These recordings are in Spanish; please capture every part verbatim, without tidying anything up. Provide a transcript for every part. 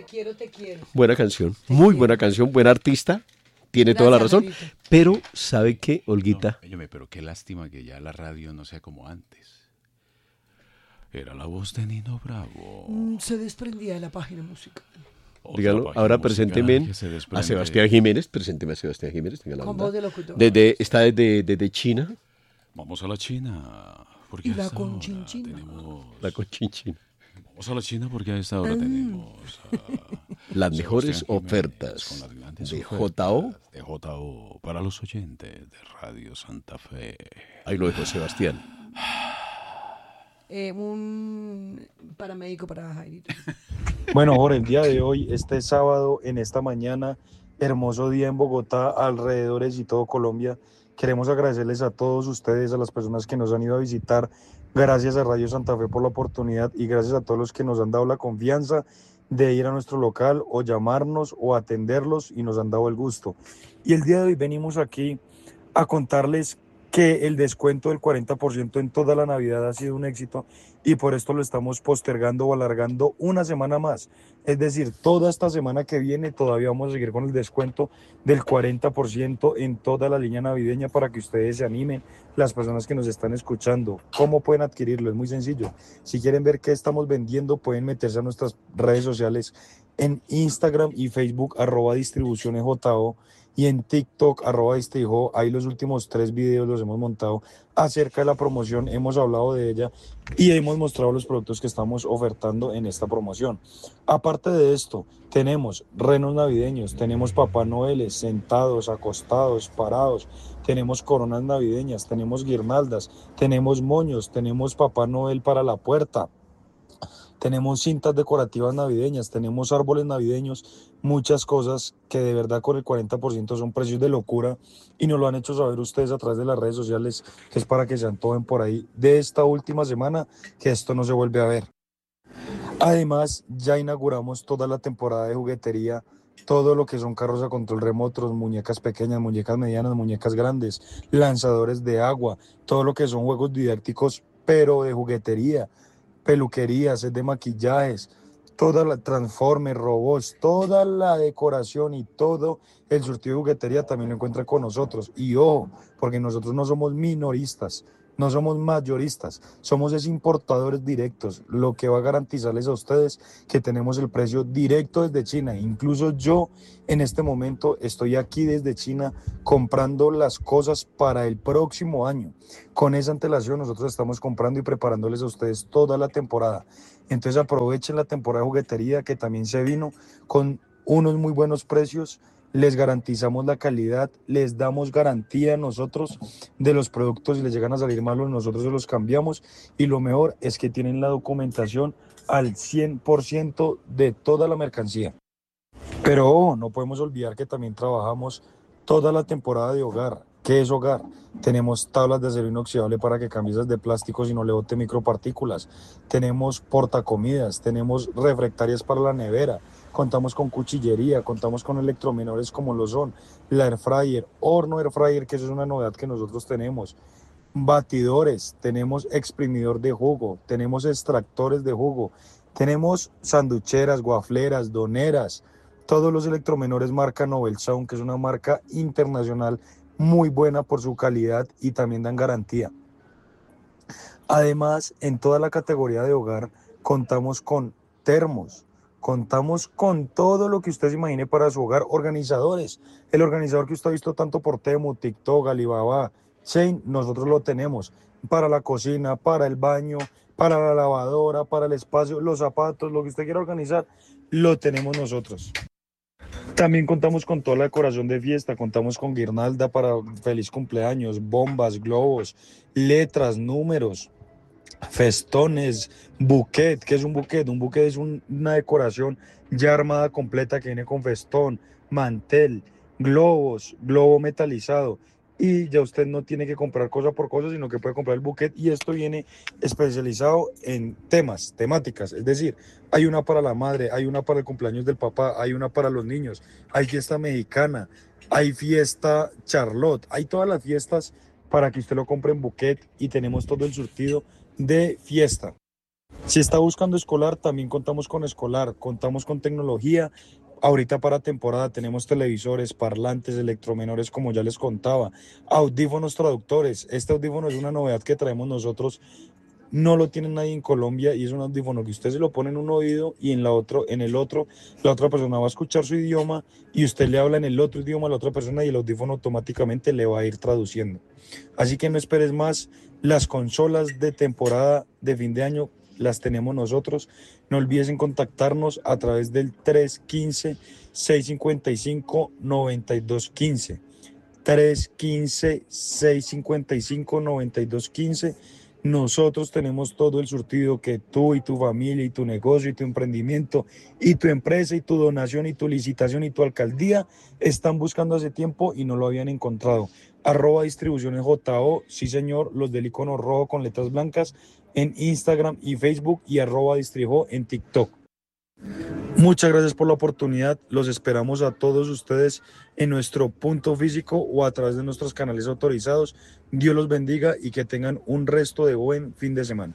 Te quiero, te quiero. Buena canción, Te muy quiero. buena canción, buen artista. Tiene Gracias, toda la razón. Alvarito. Pero, ¿sabe qué, Olguita? No, óyeme, pero qué lástima que ya la radio no sea como antes. Era la voz de Nino Bravo. Mm, se desprendía de la página musical. Otra Dígalo, página ahora musical presénteme que se a desprende. Sebastián Jiménez. Presénteme a Sebastián Jiménez. Tenga la Con bondad. voz de locutor. Desde, está desde, desde China, Vamos a la China. Porque Y a la esta hora conchinchina. tenemos... la conchinchina. Vamos a la China porque a esta hora Mm. tenemos... a Las mejores Sebastián Jiménez ofertas con las grandes de ofertas J O. De J O para los oyentes de Radio Santa Fe. Ahí lo dejo, Sebastián. Eh, un paramédico para Jairito. Bueno, Jorge, el día de hoy, este sábado, en esta mañana, hermoso día en Bogotá, alrededores y todo Colombia. Queremos agradecerles a todos ustedes, a las personas que nos han ido a visitar. Gracias a Radio Santa Fe por la oportunidad y gracias a todos los que nos han dado la confianza de ir a nuestro local o llamarnos o atenderlos y nos han dado el gusto. Y el día de hoy venimos aquí a contarles que el descuento del cuarenta por ciento en toda la Navidad ha sido un éxito y por esto lo estamos postergando o alargando una semana más. Es decir, toda esta semana que viene todavía vamos a seguir con el descuento del cuarenta por ciento en toda la línea navideña para que ustedes se animen, las personas que nos están escuchando. ¿Cómo pueden adquirirlo? Es muy sencillo. Si quieren ver qué estamos vendiendo, pueden meterse a nuestras redes sociales en Instagram y Facebook, arroba distribuciones J O, y en TikTok, arroba distrijo. Ahí los últimos tres videos los hemos montado acerca de la promoción, hemos hablado de ella y hemos mostrado los productos que estamos ofertando en esta promoción. Aparte de esto, tenemos renos navideños, tenemos Papá Noeles sentados, acostados, parados, tenemos coronas navideñas, tenemos guirnaldas, tenemos moños, tenemos Papá Noel para la puerta, tenemos cintas decorativas navideñas, tenemos árboles navideños, muchas cosas que de verdad con el cuarenta por ciento son precios de locura y nos lo han hecho saber ustedes a través de las redes sociales, que es para que se antojen por ahí de esta última semana, que esto no se vuelve a ver. Además, ya inauguramos toda la temporada de juguetería, todo lo que son carros a control remoto, muñecas pequeñas, muñecas medianas, muñecas grandes, lanzadores de agua, todo lo que son juegos didácticos, pero de juguetería, peluquerías, set de maquillajes, toda la Transformers, robots, toda la decoración y todo el surtido de juguetería también lo encuentran con nosotros. Y ojo, porque nosotros no somos minoristas, no somos mayoristas, somos es importadores directos, lo que va a garantizarles a ustedes que tenemos el precio directo desde China. Incluso yo en este momento estoy aquí desde China comprando las cosas para el próximo año. Con esa antelación nosotros estamos comprando y preparándoles a ustedes toda la temporada. Entonces aprovechen la temporada de juguetería que también se vino con unos muy buenos precios. Les garantizamos la calidad, les damos garantía nosotros de los productos. Si les llegan a salir malos, nosotros se los cambiamos y lo mejor es que tienen la documentación al cien por ciento de toda la mercancía. Pero oh, no podemos olvidar que también trabajamos toda la temporada de hogar. ¿Qué es hogar? Tenemos tablas de acero inoxidable para que cambies de plásticos y no le bote micropartículas. Tenemos portacomidas, tenemos refractarias para la nevera. Contamos con cuchillería, contamos con electromenores como lo son la air fryer, horno air fryer, que eso es una novedad que nosotros tenemos. Batidores, tenemos exprimidor de jugo, tenemos extractores de jugo, tenemos sanducheras, guafleras, doneras, todos los electromenores marca Nobel Sound, que es una marca internacional muy buena por su calidad y también dan garantía. Además, en toda la categoría de hogar contamos con termos, contamos con todo lo que usted se imagine para su hogar. Organizadores, el organizador que usted ha visto tanto por Temu, TikTok, Alibaba, Chain, nosotros lo tenemos para la cocina, para el baño, para la lavadora, para el espacio, los zapatos, lo que usted quiera organizar, lo tenemos nosotros. También contamos con toda la decoración de fiesta, contamos con guirnalda para feliz cumpleaños, bombas, globos, letras, números, festones, buquet. ¿Qué es un buquet? Un buquet es un, una decoración ya armada completa que viene con festón, mantel, globos, globo metalizado. Y ya usted no tiene que comprar cosa por cosa, sino que puede comprar el buquet y esto viene especializado en temas, temáticas. Es decir, hay una para la madre, hay una para el cumpleaños del papá, hay una para los niños, hay fiesta mexicana, hay fiesta Charlotte, hay todas las fiestas para que usted lo compre en buquet y tenemos todo el surtido de fiesta. Si está buscando escolar, también contamos con escolar, contamos con tecnología. Ahorita para temporada tenemos televisores, parlantes, electromenores, como ya les contaba, audífonos traductores. Este audífono es una novedad que traemos nosotros, no lo tiene nadie en Colombia y es un audífono que usted se lo pone en un oído y en, la otro, en el otro la otra persona va a escuchar su idioma y usted le habla en el otro idioma a la otra persona y el audífono automáticamente le va a ir traduciendo. Así que no esperes más, las consolas de temporada de fin de año las tenemos nosotros. No olvides en contactarnos a través del tres uno cinco, seis cinco cinco, nueve dos uno cinco. tres uno cinco, seis cinco cinco, nueve dos uno cinco. Nosotros tenemos todo el surtido que tú y tu familia y tu negocio y tu emprendimiento y tu empresa y tu donación y tu licitación y tu alcaldía están buscando hace tiempo y no lo habían encontrado. Arroba distribuciones J O, sí señor, los del icono rojo con letras blancas en Instagram y Facebook y arroba distrijo en TikTok. Muchas gracias por la oportunidad, los esperamos a todos ustedes en nuestro punto físico o a través de nuestros canales autorizados. Dios los bendiga y que tengan un resto de buen fin de semana.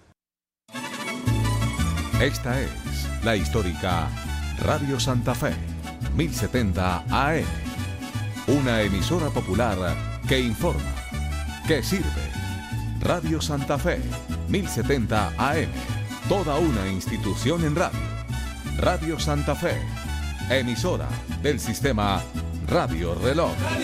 Esta es la histórica Radio Santa Fe, mil setenta A M, una emisora popular que informa, que sirve. Radio Santa Fe, mil setenta A M, toda una institución en radio. Radio Santa Fe, emisora del sistema Radio Reloj.